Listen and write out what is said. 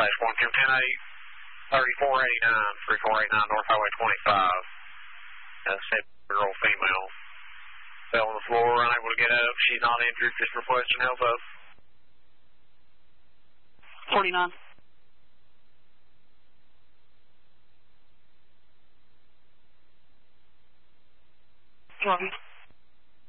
110-8, 3489 North Highway 25. 7-year-old female fell on the floor, unable to get up. She's not injured, just requesting help up. 49. Copy.